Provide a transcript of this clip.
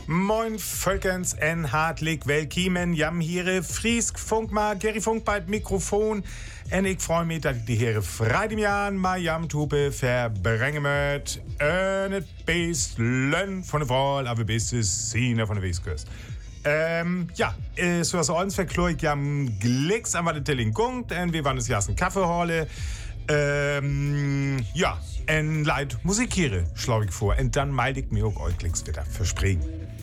Moin Völkens en hartelijk welkiemen. Jam hier Friesk Funkma, Gerry Funk bij het microfoon. En ik freue mich dat ik de heren vrijdag maar jam toepe verbrengen met. En het beest leun van de val, aber best zien van de Westkust. Zoals ons verkloor ik jam gliks aan wat de telling komt. En we waren dus juist een Kaffee halen. En leid Musik hier, schlage ich vor. Und dann melde ich mir auch euch wieder versprechen.